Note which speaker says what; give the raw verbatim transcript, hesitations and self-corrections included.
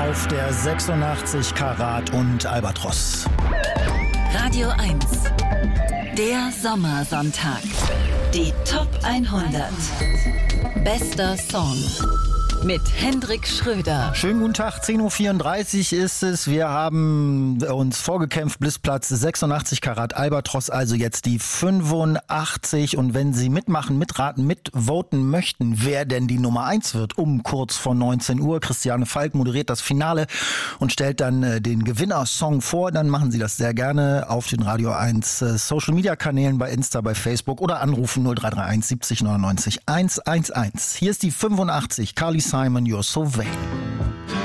Speaker 1: auf der sechsundachtzig Karat und Albatros.
Speaker 2: Radio eins. Der Sommersonntag. Die Top hundert. Bester Song. Mit Hendrik Schröder.
Speaker 1: Schönen guten Tag, zehn Uhr vierunddreißig ist es. Wir haben uns vorgekämpft bis Platz sechsundachtzig Karat Albatros, also jetzt die fünfundachtzig. Und wenn Sie mitmachen, mitraten, mitvoten möchten, wer denn die Nummer eins wird, um kurz vor neunzehn Uhr. Christiane Falk moderiert das Finale und stellt dann äh, den Gewinnersong vor. Dann machen Sie das sehr gerne auf den Radio eins äh, Social Media Kanälen, bei Insta, bei Facebook oder anrufen null drei drei eins siebzig neunundneunzig hundertunelf. Hier ist die fünfundachtzig. Carly Simon, You're So Vain.